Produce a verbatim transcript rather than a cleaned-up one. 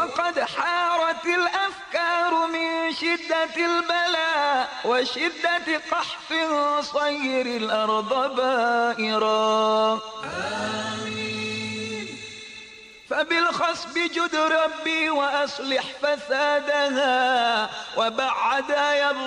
وقد حارت الأفكار من شدة البلاء وشدة قحف صير الأرض بائرا. آمين. فبالخصب جد ربي وأصلح فسادها وبعد يبغى